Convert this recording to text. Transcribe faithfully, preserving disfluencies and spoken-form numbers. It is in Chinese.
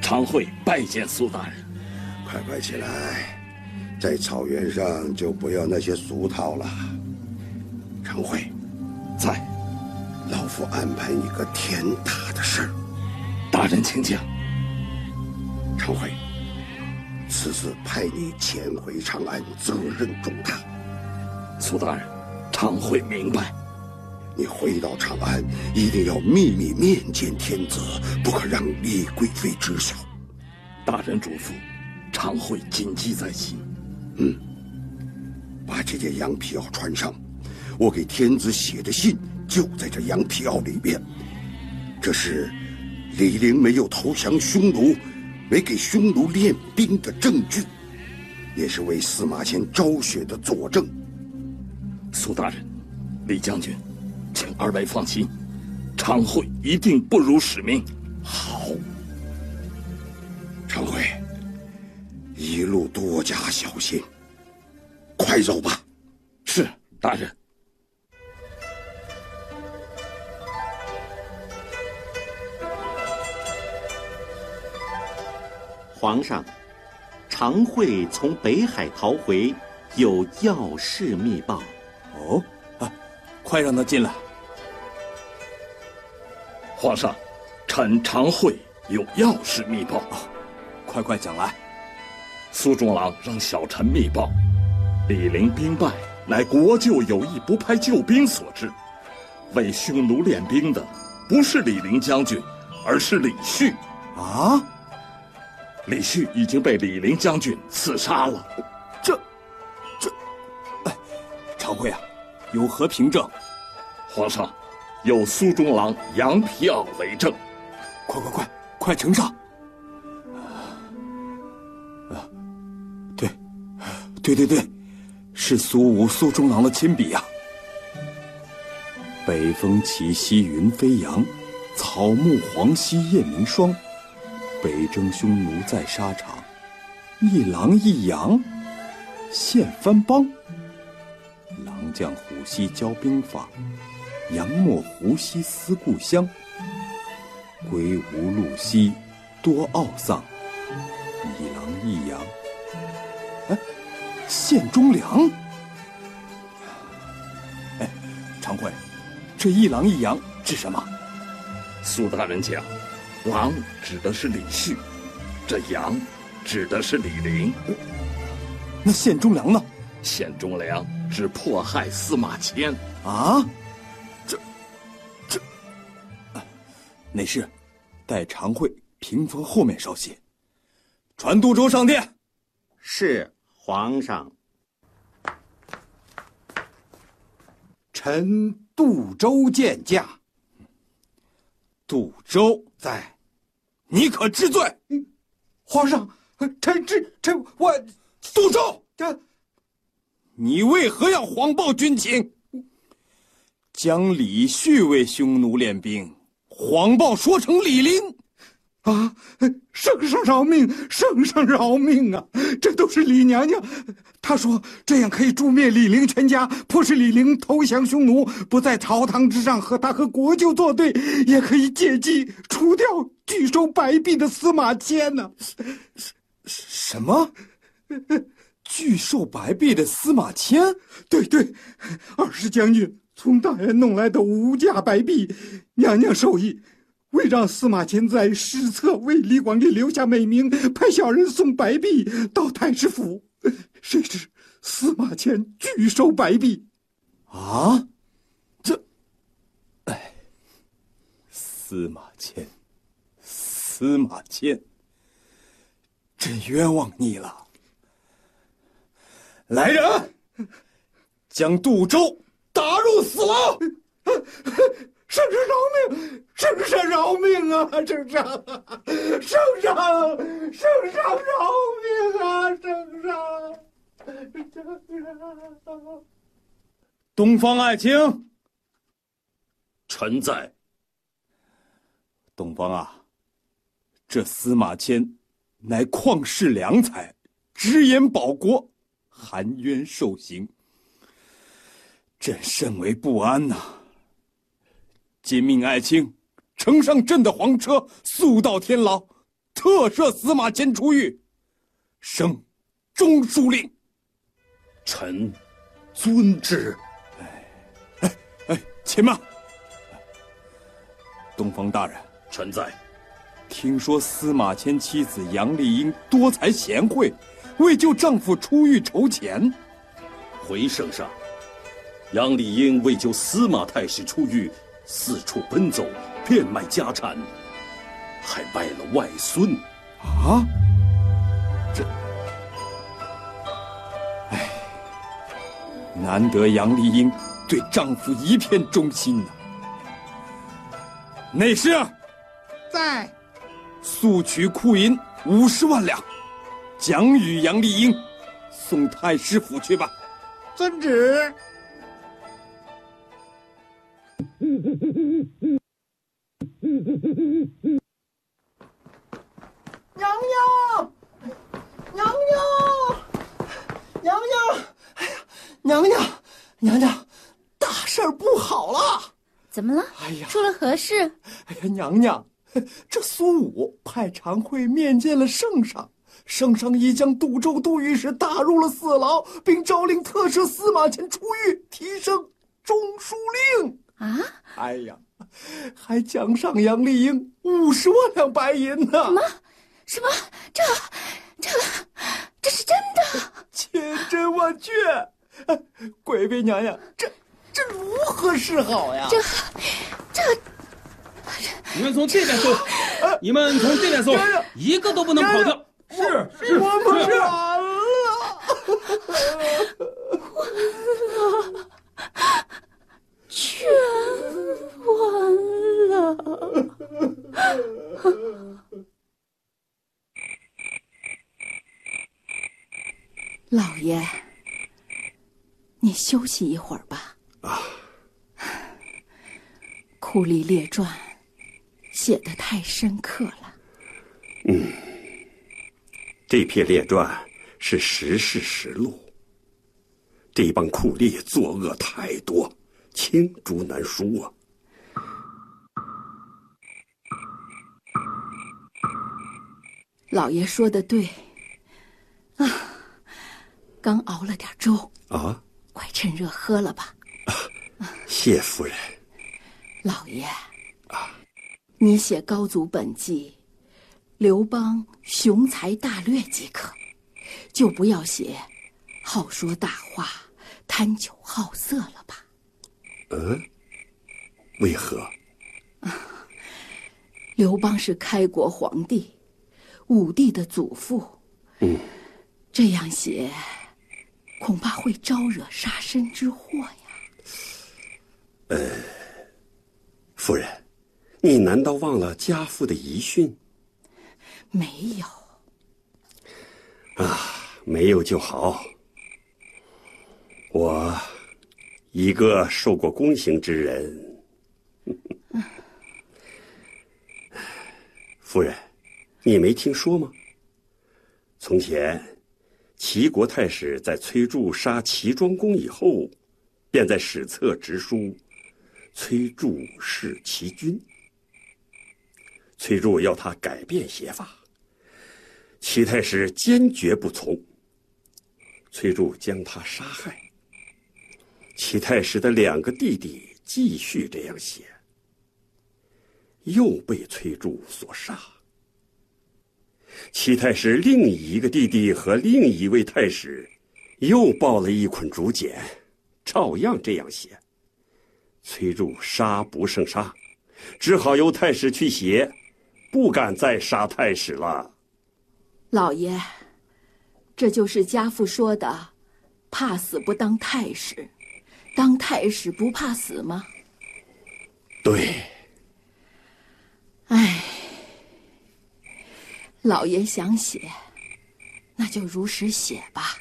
常会拜见苏大人。 快快起来，在草原上就不要那些俗套了。常会， 在。 老夫安排你个天大的事儿。 大人请讲。 常会，此次派你前回长安，责任重大。 苏大人，常会明白。 你回到长安，一定要秘密面见天子，不可让李贵妃知晓。 大人嘱咐，常会谨记在心。 嗯，把这件羊皮袄穿上，我给天子写的信就在这羊皮袄里面。这是李陵没有投降匈奴，没给匈奴练兵的证据，也是为司马迁昭雪的佐证。 苏大人，李将军，请二位放心，常会一定不辱使命。 好，常会，一路多加小心，快走吧。 是，大人。 皇上，常会从北海逃回，有要事密报。 哦，啊，快让他进来。 皇上，臣常会有要事密报。 哦，快快讲来。 苏中郎让小臣密报，李陵兵败，乃国舅有意不派救兵所致。为匈奴练兵的不是李陵将军，而是李旭。 啊？ 李旭已经被李陵将军刺杀了。 这，这，哎，常会啊，有何凭证？ 皇上，有苏中郎羊皮袄为证。 快快快，快呈上！啊，对，对对对，是苏武苏中郎的亲笔呀、啊。北风起兮云飞扬，草木黄兮夜明霜。北征匈奴在沙场，一狼一羊现番邦。狼将虎溪教兵法，羊莫胡兮思故乡。归无路兮多懊丧，一狼一羊，哎，献忠良。哎，常会，这一狼一羊指什么？ 苏大人讲，狼指的是李旭，这羊指的是李陵。 那献忠良呢？ 献忠良指迫害司马迁。 啊？这，这，啊，内侍，待常会屏风后面稍息。传杜周上殿。 是，皇上。 臣杜周见驾。 杜周在。 你可知罪？ 皇上，臣知臣我。 杜周， 这， 你为何要谎报军情？将李旭为匈奴练兵，谎报说成李陵。 啊！圣上饶命！圣上饶命啊！这都是李娘娘，她说这样可以诛灭李陵全家，迫使李陵投降匈奴，不在朝堂之上和他和国舅作对，也可以借机除掉拒收白璧的司马迁呢、啊。 什么？拒收白璧的司马迁？ 对对，二世将军从大人弄来的无价白璧，娘娘授意。为让司马迁在史册为李广利留下美名，派小人送白璧到太师府，谁知司马迁拒收白璧。 啊，这，哎，司马迁，司马迁，真冤枉你了！来人，将杜周打入死牢！ 圣上饶命！圣上饶命啊！圣上，圣上，圣上饶命啊！圣上，圣上。 东方爱卿， 臣在。 东方啊，这司马迁乃旷世良才，直言保国，含冤受刑，朕甚为不安呐、啊。今命爱卿乘上朕的黄车，速到天牢， 特赦司马迁出狱，升中书令。 臣遵旨。 哎哎，且慢！东方大人， 臣在。 听说司马迁妻子杨丽英多才贤惠，为救丈夫出狱筹钱。 回圣上，杨丽英为救司马太师出狱，四处奔走，变卖家产，还卖了外孙。 啊？这……哎，难得杨丽英对丈夫一片忠心呐、啊。内侍在。 速取库银五十万两，奖与杨丽英，送太师府去吧。 遵旨。 娘娘，娘娘，娘娘，哎呀，娘娘，娘娘，大事儿不好了！ 怎么了？ 哎呀， 出了何事？ 哎呀，娘娘，这苏武派常惠面见了圣上，圣上已将杜周杜御史打入了死牢，并诏令特赦司马迁出狱，提升中书令。 啊！ 哎呀，还奖赏杨丽英五十万两白银呢！ 什么？什么？这、这、这是真的？ 千真万确！贵妃娘娘，这这如何是好呀？ 这、这…… 你们从这边搜，你们从这边搜，一个都不能跑掉。是是， 我们完了， 完了，全完了。老爷，你休息一会儿吧。 啊， 酷吏列传写得太深刻了。 嗯，这篇列传是实事实录。这帮酷吏作恶太多，罄竹难书啊。 老爷说的对啊，刚熬了点粥啊， 快趁热喝了吧。 啊、谢夫人。 老爷啊，你写高祖本纪刘邦雄才大略即可，就不要写好说大话贪酒好色了吧。 嗯，为何？ 啊，刘邦是开国皇帝，武帝的祖父。 嗯， 这样写恐怕会招惹杀身之祸呀。 呃，夫人，你难道忘了家父的遗训？ 没有。 啊，没有就好。我一个受过宫刑之人，嗯、夫人，你没听说吗？从前，齐国太史在崔杼杀齐庄公以后，便在史册直书崔杼弑齐君。崔杼要他改变写法，齐太史坚决不从，崔杼将他杀害。齐太史的两个弟弟继续这样写，又被崔杼所杀。齐太史另一个弟弟和另一位太史又抱了一捆竹简，照样这样写。崔杼杀不胜杀，只好由太史去写，不敢再杀太史了。 老爷，这就是家父说的怕死不当太史，当太史不怕死吗？ 对。 唉，老爷想写，那就如实写吧。